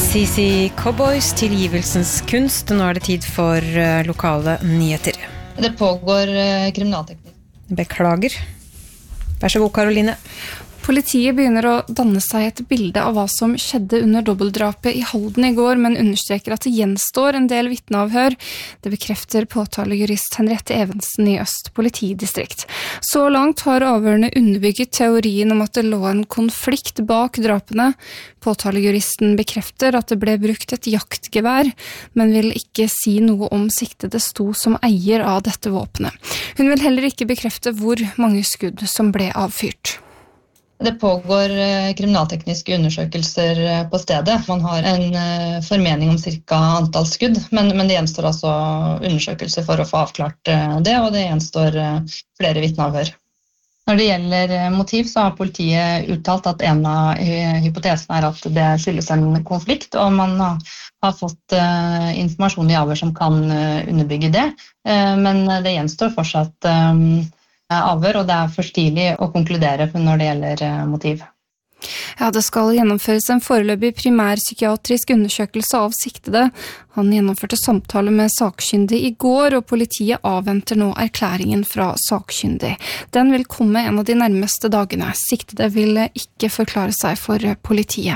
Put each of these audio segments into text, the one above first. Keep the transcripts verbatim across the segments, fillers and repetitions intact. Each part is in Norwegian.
C C Cowboys, tilgivelsens kunst. Nå er det tid for uh, lokale nyheter. Det pågår uh, kriminalteknikk. Beklager. Vær så god, Karoline. Politiet begynner å danne seg et bilde av hva som skjedde under dobbeltdrapet i Halden i går, men understreker at det gjenstår en del vitneavhør. Det bekrefter påtalejurist Henriette Evensen i Øst politidistrikt. Så langt har avhørene underbygget teorien om at det lå en konflikt bak drapene. Påtalejuristen bekrefter at det ble brukt et jaktgevær, men vil ikke si noe om siktede sto som eier av dette våpenet. Hun vil heller ikke bekrefte hvor mange skudd som ble avfyrt. Det pågår kriminaltekniske undersøkelser på stedet. Man har en formening om cirka antall skudd, men, men det gjenstår altså undersøkelser for å få avklart det, og det gjenstår flere vitneavhør. Når det gjelder motiv, så har politiet uttalt at en av hypotesene er at det skyldes en konflikt, og man har fått informasjon i avhør som kan underbygge det, men det gjenstår fortsatt avhør, og det er for tidlig å konkludere når det gjelder motiv. Ja, det skal gjennomføres en foreløpig primærpsykiatrisk undersøkelse av siktede. Han gjennomførte samtale med sakkyndig i går, og politiet avventer nå erklæringen fra sakkyndig. Den vil komme en av de nærmeste dagene. Siktede vil ikke forklare seg for politiet.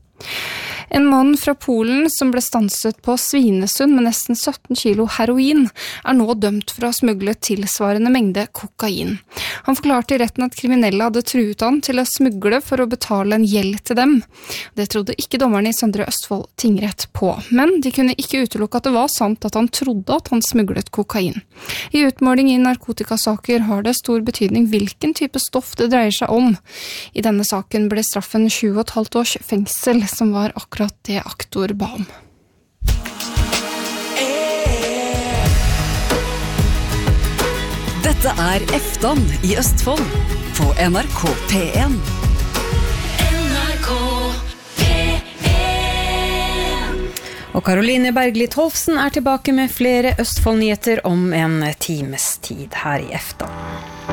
En mann fra Polen som ble stanset på Svinesund med nesten sytten kilo heroin, er nå dømt for å ha smuglet tilsvarende mengde kokain. Han forklarte i retten at kriminelle hadde truet han til å smugle for å betale en gjeld til dem. Det trodde ikke dommerne i Søndre Østfold tingrett på, men de kunne ikke utelukke at det var sant at han trodde at han smuglet kokain. I utmåling i narkotikasaker har det stor betydning hvilken type stoff det dreier seg om. I denne saken ble straffen sju og et halvt års fengsel, som var akkurat det aktor ba om. Dette er Eftan i Østfold på N R K P en. N R K P en. Og Karoline Bergli Tolfsen er tilbake med flere Østfold-nyheter om en times tid her i Eftan.